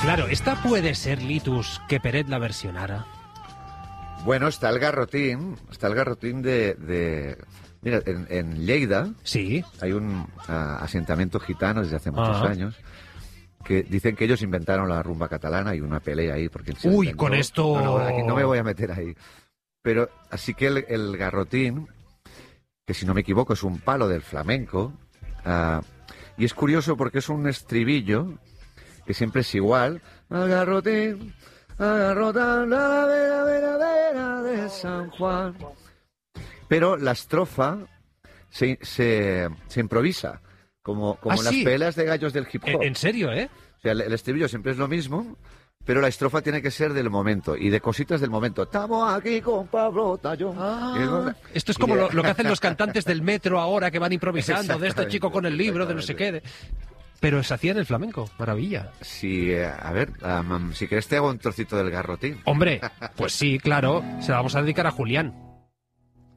Claro, esta puede ser, Litus, que Peret la versionara. Bueno, está el garrotín de... Mira, en Lleida Sí. hay un asentamiento gitano desde hace muchos Ajá. años que dicen que ellos inventaron la rumba catalana y una pelea ahí porque se Uy, inventó. con esto... No, aquí no me voy a meter ahí. Pero así que el garrotín, que si no me equivoco es un palo del flamenco, y es curioso porque es un estribillo que siempre es igual. Al garrotín, la vera, vera, vera de San Juan. Pero la estrofa se improvisa, como las sí. peleas de gallos del hip hop. ¿En serio, eh? O sea, el estribillo siempre es lo mismo, pero la estrofa tiene que ser del momento y de cositas del momento. Estamos aquí con Pablo Tallón. Esto es como lo que hacen los cantantes del metro ahora, que van improvisando, de este chico con el libro, de no sé qué. Pero se hacía en el flamenco, maravilla. Sí, a ver, si querés te hago un trocito del garrotín. Hombre, pues sí, claro, se la vamos a dedicar a Julián.